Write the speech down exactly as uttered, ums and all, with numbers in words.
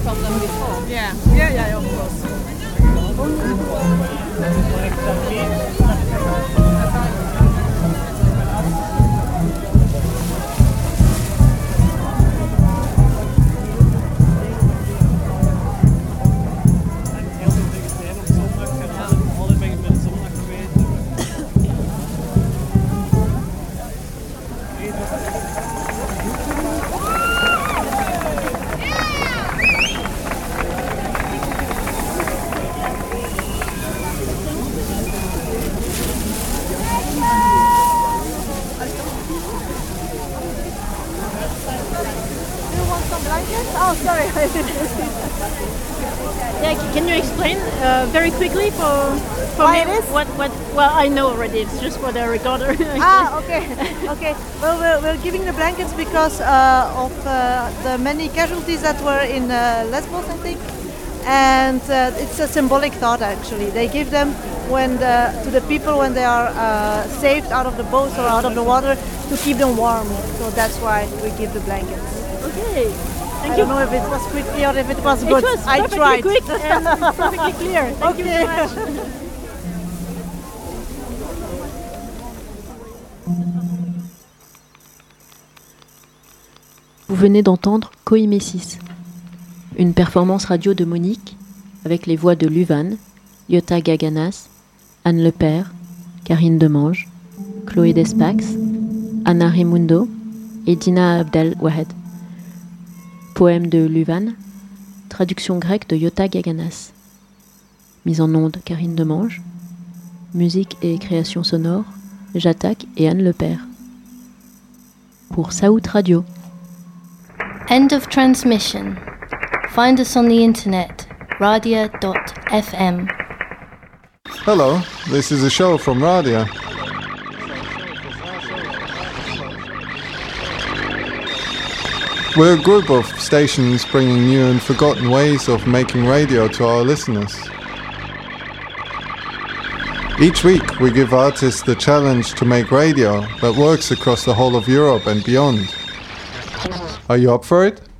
from them before. Yeah, yeah, yeah, of course. Oh, sorry. Yeah, c- can you explain uh, very quickly for for Why me it is? what what? Well, I know already. It's just for the recorder. Ah, okay, okay. Well, we're, we're giving the blankets because uh, of uh, the many casualties that were in uh, Lesbos, I think, and uh, it's a symbolic thought. Actually, they give them when the, to the people when they are uh, saved out of the boats or out of the water to keep them warm. So that's why we give the blankets. Okay. Thank I you. don't know if it was quickly or if it was good. It was I perfectly tried. quick and perfectly clear. Thank you Okay. very much. Vous venez d'entendre Koimesis, une performance radio de Monique avec les voix de Luvan, Yota Gaganas, Anne Lepère, Karine Demange, Chloé Despax, Anna Raimundo et Dina Abdel Wahed. Poème de Luvan, traduction grecque de Yota Gaganas. Mise en onde Karine Demange, musique et création sonore J'attaque et Anne Lepère. Pour Saout Radio. End of transmission. Find us on the internet, radia dot f m. Hello, this is a show from Radia. We're a group of stations bringing new and forgotten ways of making radio to our listeners. Each week we give artists the challenge to make radio that works across the whole of Europe and beyond. Are you up for it?